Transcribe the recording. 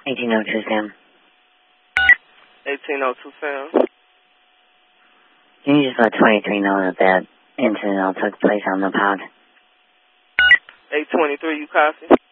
1802 Sam. 1802 Sam. Can you just let 23 know that that incident all took place on the pod? 823, you copy?